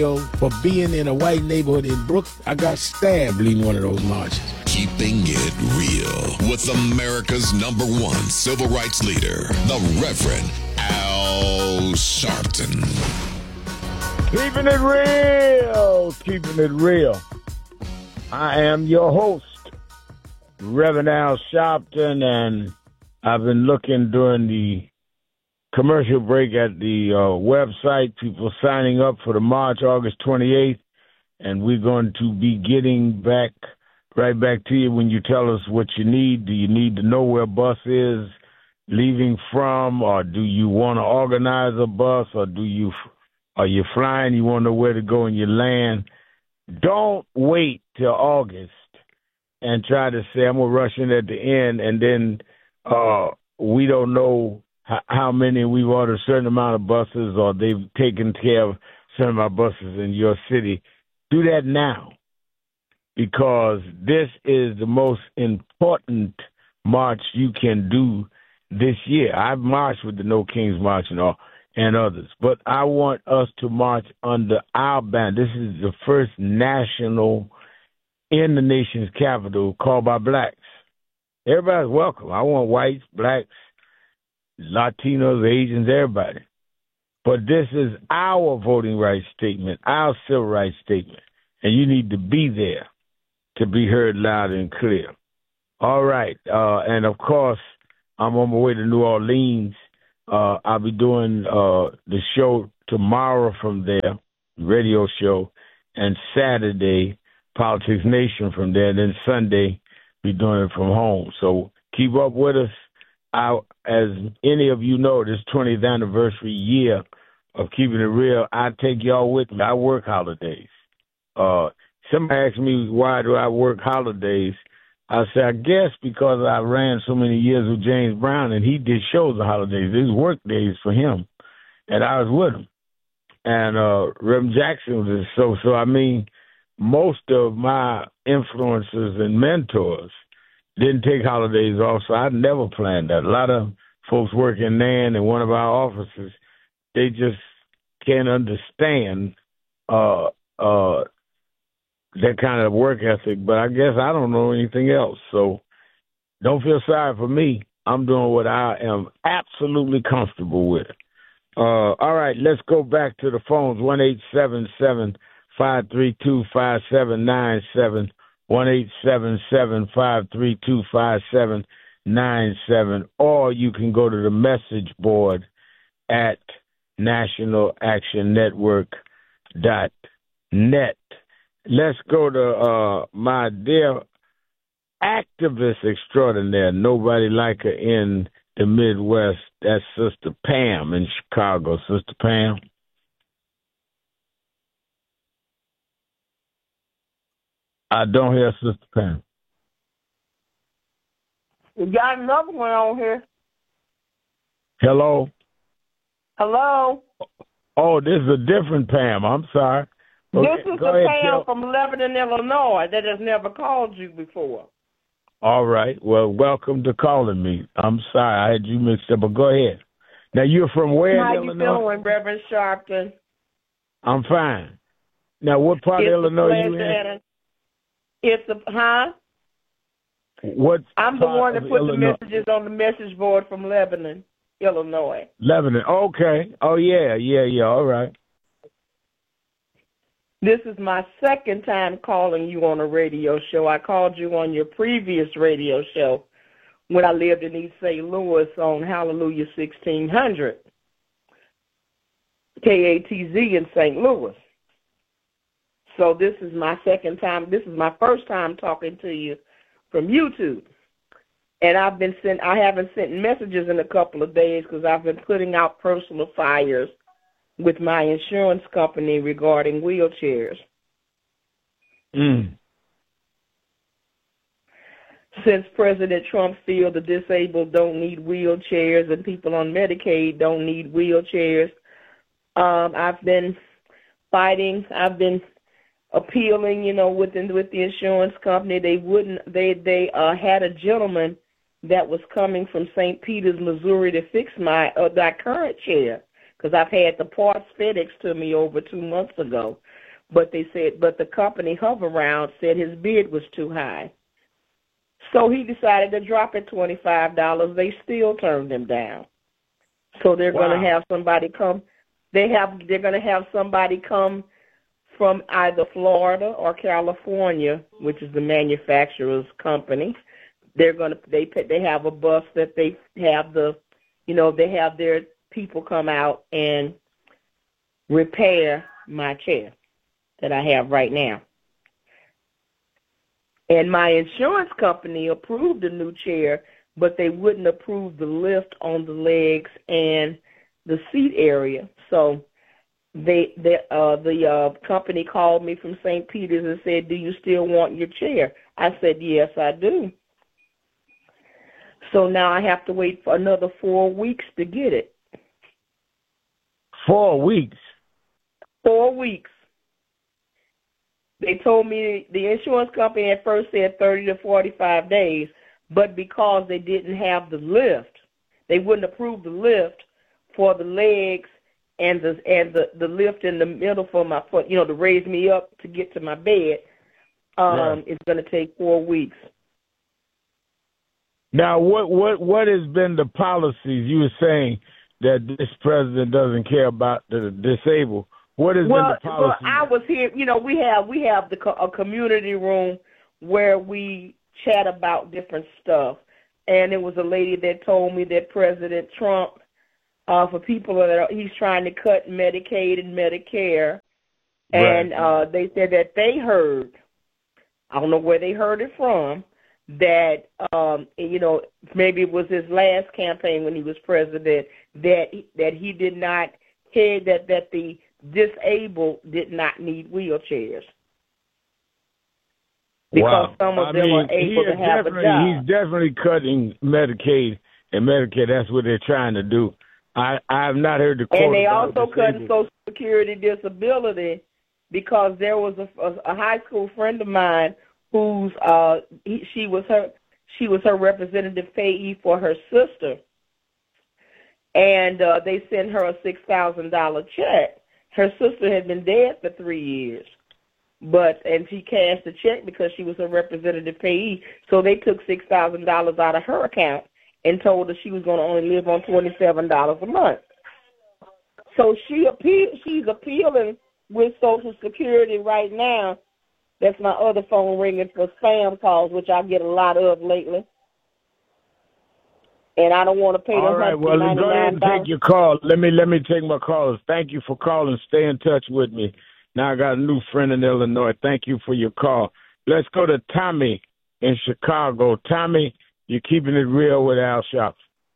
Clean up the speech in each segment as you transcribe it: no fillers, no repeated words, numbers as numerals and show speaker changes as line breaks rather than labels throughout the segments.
for being in a white neighborhood in Brooklyn. I got stabbed leading one of those marches.
Keeping it real with America's #1 civil rights leader, the Reverend Al Sharpton.
Keeping it real, keeping it real. I am your host, Reverend Al Sharpton, and I've been looking during the commercial break at the website, people signing up for the march August 28th, and we're going to be getting right back to you when you tell us what you need. Do you need to know where a bus is leaving from, or do you want to organize a bus, or are you flying, you want to know where to go and you land? Don't wait till August and try to say, I'm going to rush in at the end, and then we don't know how many we've ordered a certain amount of buses, or they've taken care of certain amount of buses in your city. Do that now, because this is the most important march you can do this year. I've marched with the No Kings March and others, but I want us to march under our banner. This is the first national in the nation's capital called by blacks. Everybody's welcome. I want whites, blacks, Latinos, Asians, everybody. But this is our voting rights statement, our civil rights statement, and you need to be there to be heard loud and clear. All right. And, of course, I'm on my way to New Orleans. I'll be doing the show tomorrow from there, radio show, and Saturday, Politics Nation from there. Then Sunday, be doing it from home. So keep up with us. As any of you know, this 20th anniversary year of Keeping It Real, I take y'all with me. I work holidays. Somebody asked me, why do I work holidays? I said, I guess because I ran so many years with James Brown, and he did shows on holidays. These work days for him, and I was with him. And Reverend Jackson was so I mean, most of my influencers and mentors didn't take holidays off, so I never planned that. A lot of folks work in NAN and one of our offices, they just can't understand that kind of work ethic, but I guess I don't know anything else. So don't feel sorry for me. I'm doing what I am absolutely comfortable with. All right, let's go back to the phones, 1-877-532-5797, 1-877-532-5797, or you can go to the message board at nationalactionnetwork.net. Let's go to my dear activist extraordinaire, nobody like her in the Midwest. That's Sister Pam in Chicago. Sister Pam. I don't hear Sister Pam.
You got another one on here.
Hello?
Hello?
Oh, this is a different Pam. I'm sorry. Okay,
this is the Pam from Lebanon, Illinois, that has never called you before.
All right. Well, welcome to calling me. I'm sorry. I had you mixed up, but go ahead. Now, you're from where in Illinois?
How you doing, Reverend Sharpton?
I'm fine. Now, what part of Illinois you in? What?
I'm the one that put the messages on the message board from Lebanon, Illinois.
Lebanon. Okay. Oh, yeah. All right.
This is my second time calling you on a radio show. I called you on your previous radio show when I lived in East St. Louis on Hallelujah 1600, KATZ in St. Louis. So this is my second time. This is my first time talking to you from YouTube. And I haven't sent messages in a couple of days because I've been putting out personal fires with my insurance company regarding wheelchairs. Since President Trump feels the disabled don't need wheelchairs and people on Medicaid don't need wheelchairs, I've been fighting. I've been appealing, with the insurance company. They had a gentleman that was coming from St. Peters, Missouri to fix my current chair, because I've had the parts FedEx to me over 2 months ago. but the company Hoveround said his bid was too high. So he decided to drop it $25. They still turned him down. So they're going to have somebody come. They're going to have somebody come from either Florida or California, which is the manufacturer's company. They have a bus that they have they have their people come out and repair my chair that I have right now. And my insurance company approved a new chair, but they wouldn't approve the lift on the legs and the seat area. So the company called me from St. Peter's and said, "Do you still want your chair?" I said, "Yes, I do." So now I have to wait for another 4 weeks to get it.
4 weeks?
4 weeks. They told me the insurance company at first said 30 to 45 days, but because they didn't have the lift, they wouldn't approve the lift for the legs and the lift in the middle for my foot, to raise me up to get to my bed. It's going to take 4 weeks.
Now, what has been the policies? You were saying that this president doesn't care about the disabled. What has been the policy?
Well, I was here. We have a community room where we chat about different stuff, and it was a lady that told me that President Trump, for people he's trying to cut Medicaid and Medicare, and they said that they heard. I don't know where they heard it from. That maybe it was his last campaign when he was president. That he did not hear that the disabled did not need wheelchairs because some of them are able to have a job.
He's definitely cutting Medicaid and Medicare. That's what they're trying to do. I have not heard the quote.
And they also cutting Social Security disability because there was a high school friend of mine who's she was her representative payee for her sister, and they sent her a $6,000 check. Her sister had been dead for 3 years, and she cashed the check because she was a representative payee. So they took $6,000 out of her account and told her she was going to only live on $27 a month. So she's appealing with Social Security right now. That's my other phone ringing for spam calls, which I get a lot of lately. And I don't want to pay them $199. All right, well,
go ahead and take your call. Let me take my callers. Thank you for calling. Stay in touch with me. Now I got a new friend in Illinois. Thank you for your call. Let's go to Tommy in Chicago. Tommy, you're keeping it real with Al Sharpton.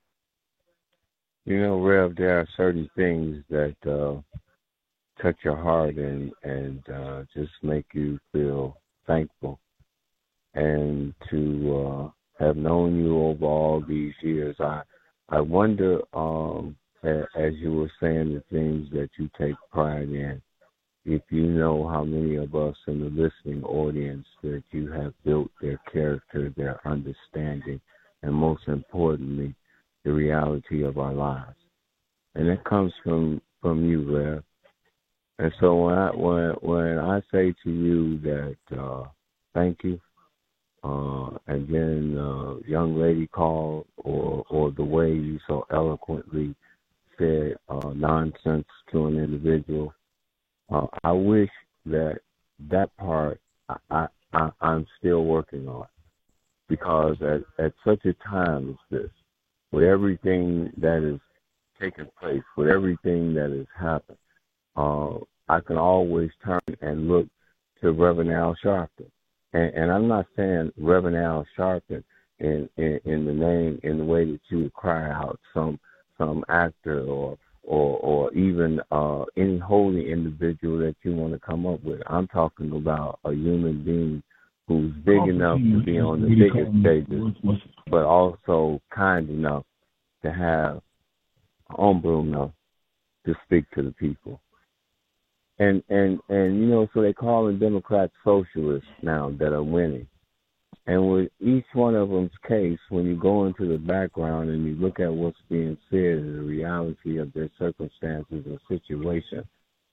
Rev, there are certain things that touch your heart and just make you feel thankful. And to have known you over all these years, I wonder, as you were saying the things that you take pride in, if you know how many of us in the listening audience that you have built their character, their understanding, and most importantly, the reality of our lives. And that comes from you, Rev. And so when I say to you that thank you, and then young lady called, or the way you so eloquently said nonsense to an individual, I wish that part I'm still working on, because at such a time as this, with everything that is taking place, with everything that has happened, I can always turn and look to Reverend Al Sharpton. And I'm not saying Reverend Al Sharpton in the name, in the way that you would cry out some actor or even any holy individual that you want to come up with. I'm talking about a human being who's big enough to be on the biggest stages, but also kind enough to have humble enough to speak to the people. And so they call them Democrats socialists now that are winning. And with each one of them's case, when you go into the background and you look at what's being said and the reality of their circumstances and situation,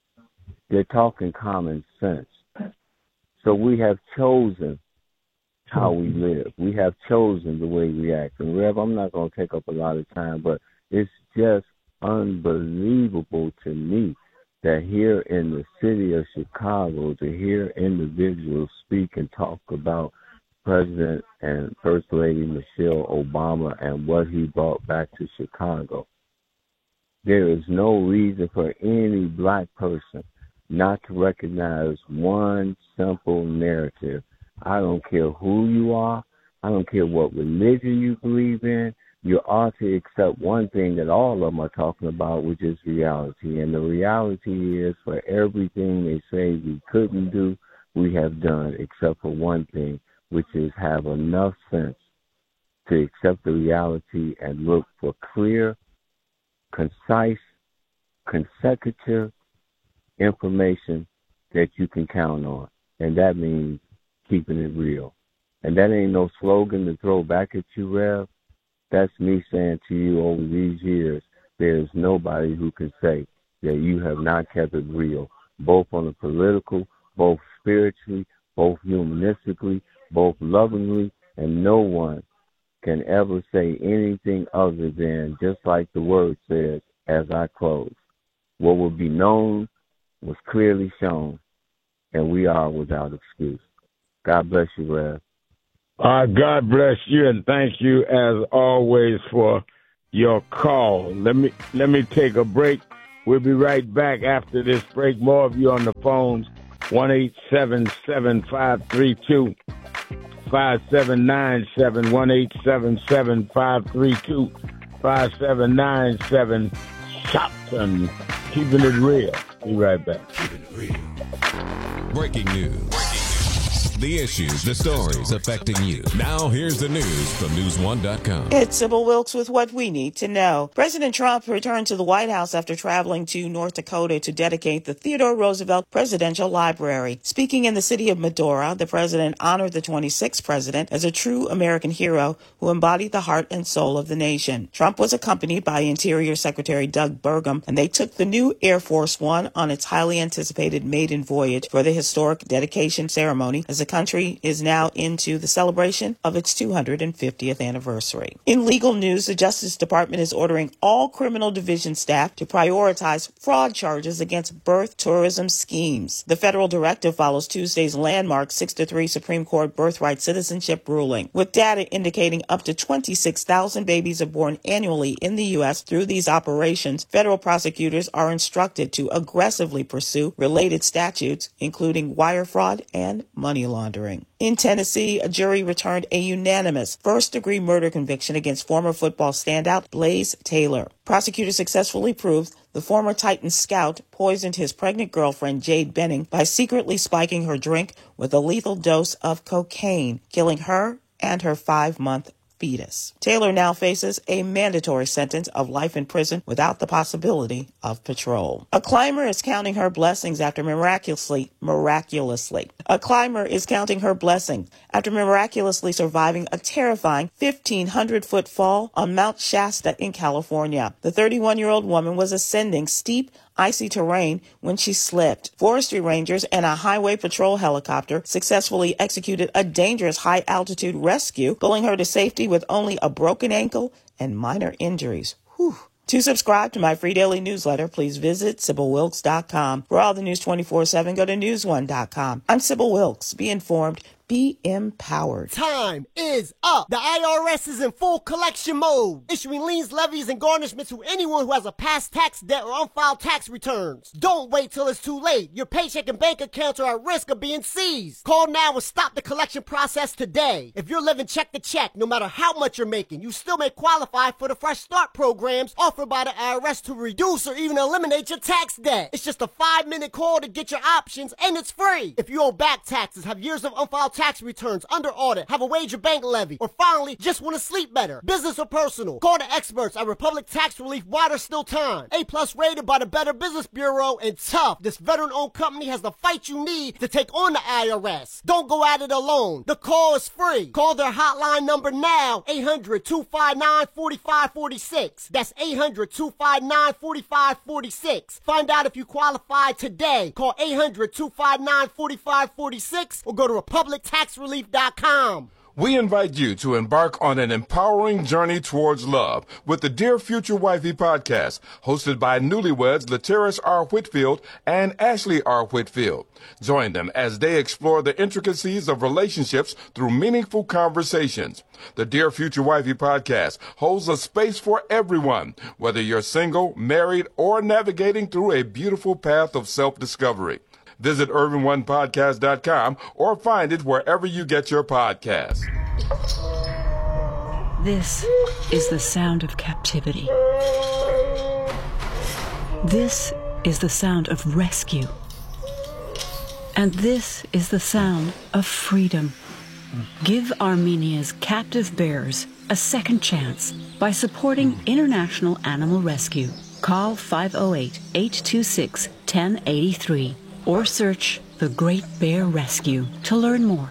They're talking common sense. So we have chosen how we live. We have chosen the way we act. And Rev, I'm not going to take up a lot of time, but it's just unbelievable to me that here in the city of Chicago, to hear individuals speak and talk about President and First Lady Michelle Obama and what he brought back to Chicago. There is no reason for any black person not to recognize one simple narrative. I don't care who you are. I don't care what religion you believe in. You ought to accept one thing that all of them are talking about, which is reality. And the reality is, for everything they say we couldn't do, we have done, except for one thing, which is have enough sense to accept the reality and look for clear, concise, consecutive information that you can count on. And that means keeping it real. And that ain't no slogan to throw back at you, Rev. That's me saying to you, over these years, there's nobody who can say that you have not kept it real, both on the political, both spiritually, both humanistically, both lovingly, and no one can ever say anything other than, just like the word says, as I close, what will be known was clearly shown, and we are without excuse. God bless you, Rev.
God bless you, and thank you as always for your call. Let me take a break. We'll be right back after this break. More of you on the phones, 1-877-532-5797, 1-877-532-5797. Shopton, keeping it real. Be right back.
Breaking news. The issues, the stories affecting you. Now here's the news from News1.com.
It's Sybil Wilkes with what we need to know. President Trump returned to the White House after traveling to North Dakota to dedicate the Theodore Roosevelt Presidential Library. Speaking in the city of Medora, the president honored the 26th president as a true American hero who embodied the heart and soul of the nation. Trump was accompanied by Interior Secretary Doug Burgum, and they took the new Air Force One on its highly anticipated maiden voyage for the historic dedication ceremony as the country is now into the celebration of its 250th anniversary. In legal news, the Justice Department is ordering all criminal division staff to prioritize fraud charges against birth tourism schemes. The federal directive follows Tuesday's landmark 6-3 Supreme Court birthright citizenship ruling. With data indicating up to 26,000 babies are born annually in the U.S. through these operations, federal prosecutors are instructed to aggressively pursue related statutes, including wire fraud and money laundering. In Tennessee, a jury returned a unanimous first-degree murder conviction against former football standout Blaze Taylor. Prosecutors successfully proved the former Titans scout poisoned his pregnant girlfriend, Jade Benning, by secretly spiking her drink with a lethal dose of cocaine, killing her and her 5-month fetus. Taylor now faces a mandatory sentence of life in prison without the possibility of parole. A climber is counting her blessings after miraculously surviving a terrifying 1,500-foot fall on Mount Shasta in California. The 31-year-old woman was ascending steep, icy terrain when she slipped. Forestry rangers and a highway patrol helicopter successfully executed a dangerous high-altitude rescue, pulling her to safety with only a broken ankle and minor injuries. Whew. To subscribe to my free daily newsletter, please visit SybilWilkes.com. For all the news 24/7, go to News1.com. I'm Sybil Wilkes. Be informed. Be empowered.
Time is up. The IRS is in full collection mode, issuing liens, levies, and garnishments to anyone who has a past tax debt or unfiled tax returns. Don't wait till it's too late. Your paycheck and bank accounts are at risk of being seized. Call now and stop the collection process today. If you're living check to check, no matter how much you're making, you still may qualify for the Fresh Start programs offered by the IRS to reduce or even eliminate your tax debt. It's just a 5-minute call to get your options, and it's free. If you owe back taxes, have years of unfiled tax returns, under audit, have a wage or bank levy, or finally, just want to sleep better. Business or personal, call the experts at Republic Tax Relief while there's still time. A+ rated by the Better Business Bureau, and tough. This veteran-owned company has the fight you need to take on the IRS. Don't go at it alone. The call is free. Call their hotline number now, 800-259-4546. That's 800-259-4546. Find out if you qualify today. Call 800-259-4546 or go to republictaxrelief.com.
We invite you to embark on an empowering journey towards love with the Dear Future Wifey podcast, hosted by newlyweds Lateris R. Whitfield and Ashley R. Whitfield. Join them as they explore the intricacies of relationships through meaningful conversations. The Dear Future Wifey podcast holds a space for everyone, whether you're single, married, or navigating through a beautiful path of self-discovery. Visit UrbanOnePodcast.com or find it wherever you get your podcasts.
This is the sound of captivity. This is the sound of rescue. And this is the sound of freedom. Give Armenia's captive bears a second chance by supporting International Animal Rescue. Call 508-826-1083 or search The Great Bear Rescue to learn more.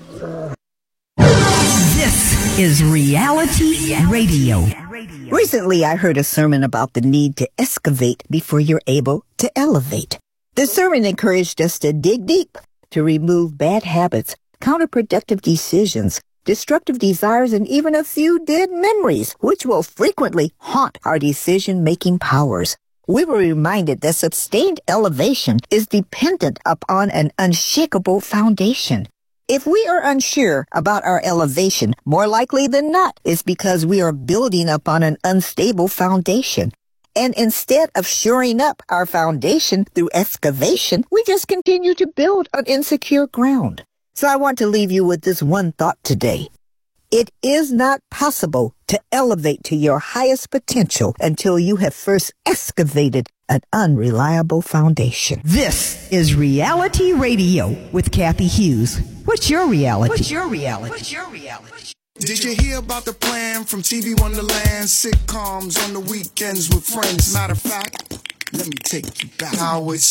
This is Reality Radio. Recently, I heard a sermon about the need to excavate before you're able to elevate. The sermon encouraged us to dig deep, to remove bad habits, counterproductive decisions, destructive desires, and even a few dead memories, which will frequently haunt our decision-making powers. We were reminded that sustained elevation is dependent upon an unshakable foundation. If we are unsure about our elevation, more likely than not, it's because we are building upon an unstable foundation. And instead of shoring up our foundation through excavation, we just continue to build on insecure ground. So I want to leave you with this one thought today. It is not possible to elevate to your highest potential until you have first excavated an unreliable foundation.
This is Reality Radio with Kathy Hughes. What's your reality?
What's your reality?
What's your reality?
Did you hear about the plan from TV Wonderland? Sitcoms on the weekends with friends. Matter of fact, let me take you back. How it